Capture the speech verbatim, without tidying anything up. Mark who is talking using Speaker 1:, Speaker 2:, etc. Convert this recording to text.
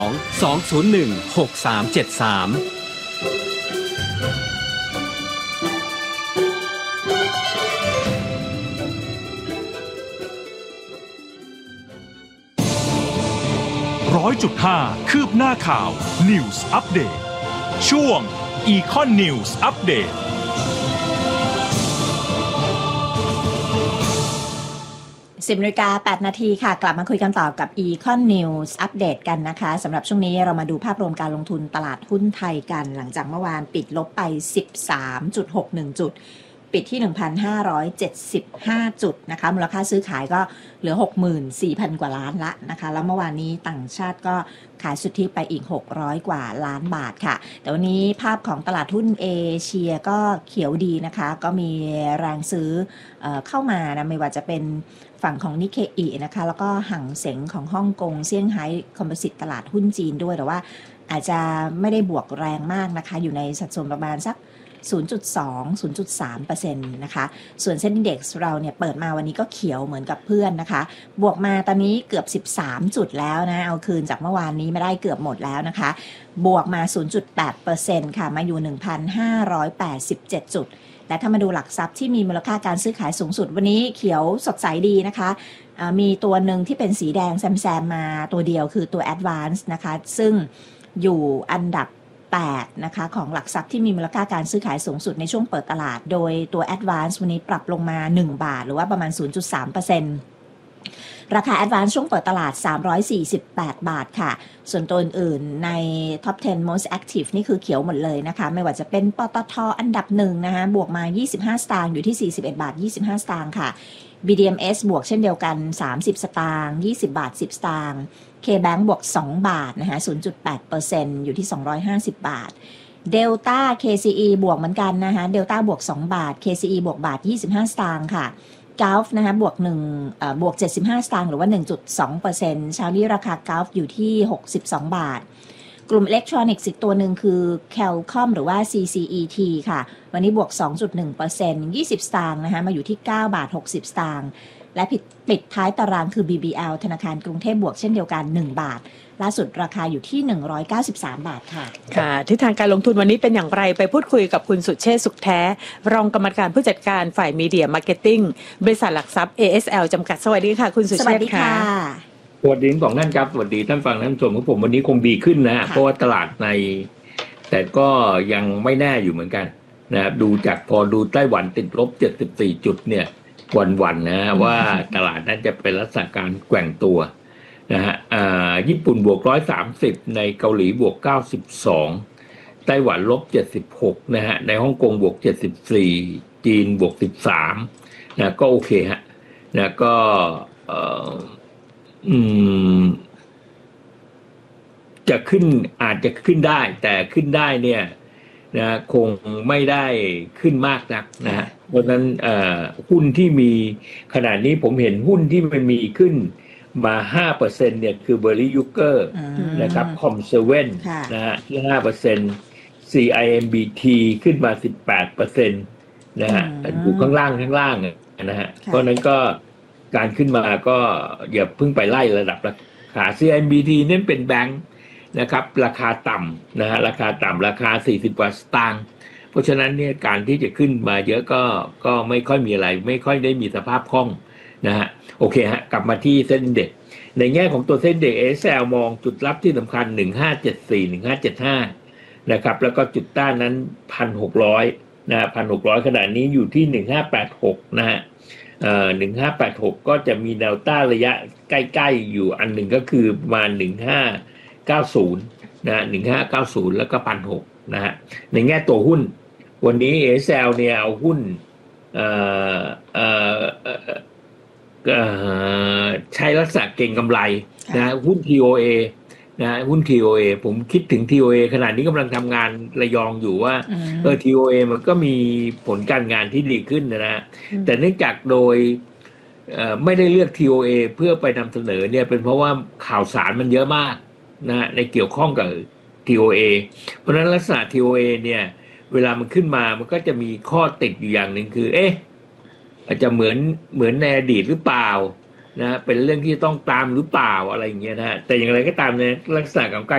Speaker 1: สอง ศูนย์ หนึ่ง หก สาม เจ็ด สาม
Speaker 2: ร้อยจุดห้า คืบหน้าข่าว News Update ช่วง Econ News Update
Speaker 3: สิบนาฬิกาแปดนาทีค่ะกลับมาคุยกันต่อกับ Econ News Update กันนะคะสำหรับช่วงนี้เรามาดูภาพรวมการลงทุนตลาดหุ้นไทยกันหลังจากเมื่อวานปิดลบไป สิบสามจุดหกหนึ่ง จุดปิดที่ หนึ่งพันห้าร้อยเจ็ดสิบห้า จุดนะคะมูลค่าซื้อขายก็เหลือ หกหมื่นสี่พัน กว่าล้านละนะคะแล้วเมื่อวานนี้ต่างชาติก็ขายสุทธิไปอีกหกร้อยกว่าล้านบาทค่ะแต่วันนี้ภาพของตลาดหุ้นเอเชียก็เขียวดีนะคะก็มีแรงซื้อเอ่อเข้ามานะไม่ว่าจะเป็นฝั่งของนิเคอินะคะแล้วก็หั่งเส็งของฮ่องกงเซี่ยงไฮ้คอมโพสิตตลาดหุ้นจีนด้วยแต่ว่าอาจจะไม่ได้บวกแรงมากนะคะอยู่ในสัดส่วนประมาณสักศูนย์จุดสอง ศูนย์จุดสามเปอร์เซ็นต์ นะคะส่วนเซ็นดิ้งเด็กซ์เราเนี่ยเปิดมาวันนี้ก็เขียวเหมือนกับเพื่อนนะคะบวกมาตอนนี้เกือบสิบสามจุดแล้วนะเอาคืนจากเมื่อวานนี้ไม่ได้เกือบหมดแล้วนะคะบวกมา ศูนย์จุดแปดเปอร์เซ็นต์ ค่ะมาอยู่ หนึ่งพันห้าร้อยแปดสิบเจ็ด จุดและถ้ามาดูหลักทรัพย์ที่มีมูลค่าการซื้อขายสูงสุดวันนี้เขียวสดใสดีนะคะมีตัวหนึ่งที่เป็นสีแดงแซมๆมาตัวเดียวคือตัว Advance นะคะซึ่งอยู่อันดับแปดนะคะของหลักทรัพย์ที่มีมูลค่าการซื้อขายสูงสุดในช่วงเปิดตลาดโดยตัว Advance วันนี้ปรับลงมาหนึ่งบาทหรือว่าประมาณ ศูนย์จุดสามเปอร์เซ็นต์ ราคา Advance ช่วงเปิดตลาดสามร้อยสี่สิบแปดบาทค่ะส่วนตัวอื่นๆใน Top สิบ Most Active นี่คือเขียวหมดเลยนะคะไม่ว่าจะเป็นปตท.อันดับหนึ่งนะคะบวกมายี่สิบห้าสตางค์อยู่ที่สี่สิบเอ็ดบาทยี่สิบห้าสตางค์ค่ะ บี ดี เอ็ม เอส บวกเช่นเดียวกันสามสิบสตางค์ยี่สิบบาทสิบสตางค์ K-Bank บวกสองบาทนะคะ ศูนย์จุดแปดเปอร์เซ็นต์ อยู่ที่สองร้อยห้าสิบบาท Delta เค ซี อี บวกเหมือนกันนะคะ Delta บวกสองบาท เค ซี อี บวกบาทยี่สิบห้าสตางค์ค่ะ Gulf นะคะบวกหนึ่งเอ่อบวกเจ็ดสิบห้าสตางค์หรือว่า หนึ่งจุดสองเปอร์เซ็นต์ เช้านี้ราคา Gulf อยู่ที่หกสิบสองบาทกลุ่มอิเล็กทรอนิกส์อีกตัวหนึ่งคือ Qualcomm หรือว่า ซี ซี อี ที ค่ะวันนี้บวก สองจุดหนึ่งเปอร์เซ็นต์ ยี่สิบสตางค์นะคะมาอยู่ที่เก้าบาทหกสิบสตางค์และปิดท้ายตารางคือ บี บี แอล ธนาคารกรุงเทพบวกเช่นเดียวกันหนึ่งบาทล่าสุดราคาอยู่ที่หนึ่งร้อยเก้าสิบสามบาทค่ะ
Speaker 4: ค่ะทิศทางการลงทุนวันนี้เป็นอย่างไรไปพูดคุยกับคุณสุเชษฐ์สุขแท้รองกรรมการผู้จัดการฝ่ายมีเดียมาร์เก็ตติ้งบริษัทหลักทรัพย์ เอ เอส แอล จำกัดสวัสดีค่ะคุณสุเชษฐ์ค่ะ
Speaker 5: สวัสดีทั้งสองท่านครับสวัสดีท่านฟังท่านชมของผมวันนี้คงดีขึ้นนะเพราะว่าตลาดในแต่ก็ยังไม่แน่อยู่เหมือนกันนะดูจากพอดูไต้หวันติดลบเจ็ดสิบสี่จุดเนี่ยวันๆนะว่าตลาดนั้นจะเป็นลักษณะการแกว่งตัวนะฮะอ่าญี่ปุ่นบวกหนึ่งร้อยสามสิบในเกาหลีบวกเก้าสิบสองไต้หวันลบเจ็ดสิบหกนะฮะในฮ่องกงบวกเจ็ดสิบสี่จีนบวกสิบสามนะก็โอเคฮะนะก็เอ่ออืมจะขึ้นอาจจะขึ้นได้แต่ขึ้นได้เนี่ยนะคงไม่ได้ขึ้นมากนักนะฮะเพราะฉะนั้นเอ่อหุ้นที่มีขนาดนี้ผมเห็นหุ้นที่มันมีขึ้นมา ห้าเปอร์เซ็นต์ เนี่ยคือ Berry Yucker นะครับ คอม เซเว่น นะฮะที่ ห้าเปอร์เซ็นต์ ซี ไอ เอ็ม บี ที ขึ้นมา สิบแปดเปอร์เซ็นต์ นะฮะอยู่ข้างล่างข้างล่างนะฮะเพราะนั้นก็การขึ้นมาก็อย่าเพิ่งไปไล่ระดับราคา ซี ไอ เอ็ม บี ที นั่นเป็นแบงค์นะครับราคาต่ำนะฮะราคาต่ำราคาสี่สิบกว่าสตางค์เพราะฉะนั้นเนี่ยการที่จะขึ้นมาเยอะก็ก็ไม่ค่อยมีอะไรไม่ค่อยได้มีสภาพคล่องนะฮะโอเคฮะกลับมาที่เส้นเด็กในแง่ของตัวเส้นเด็ก เอ เอส แอล มองจุดรับที่สำคัญหนึ่งพันห้าร้อยเจ็ดสิบสี่ หนึ่งพันห้าร้อยเจ็ดสิบห้านะครับแล้วก็จุดต้านนั้น หนึ่งพันหกร้อย นะฮะ หนึ่งพันหกร้อย ขณะนี้อยู่ที่หนึ่งพันห้าร้อยแปดสิบหกนะฮะเอ่อหนึ่งพันห้าร้อยแปดสิบหกก็จะมีแนวต้านระยะใกล้ๆอยู่อันหนึ่งก็คือประมาณหนึ่งพันห้าร้อยเก้าสิบนะฮะหนึ่งพันห้าร้อยเก้าสิบแล้วก็ หนึ่งพันหกร้อย นะฮะในแง่ตัวหุ้นวันนี้ เอ เอส แอล เนี่ยเอาหุ้นเอ่อเอ่อใช้ลักษณะเก็งกำไรนะหุ้น ที โอ เอ นะหุ้น ที โอ เอ ผมคิดถึง ที โอ เอ ขณะนี้กำลังทำงานระยองอยู่ว่าเออ ที โอ เอ มันก็มีผลการงานที่ดีขึ้นนะนะแต่เนื่องจากโดยเอ่อไม่ได้เลือก ที โอ เอ เพื่อไปนำเสนอเนี่ยเป็นเพราะว่าข่าวสารมันเยอะมากนะในเกี่ยวข้องกับ ที โอ เอ เพราะฉะนั้นลักษณะ ที โอ เอ เนี่ยเวลามันขึ้นมามันก็จะมีข้อติดอยู่อย่างหนึ่งคือเอ๊ะอาจจะเหมือนเหมือนในอดีตหรือเปล่านะเป็นเรื่องที่ต้องตามหรือเปล่าอะไรอย่างเงี้ยนะฮะแต่อย่างไรก็ตามในลักษณะของการ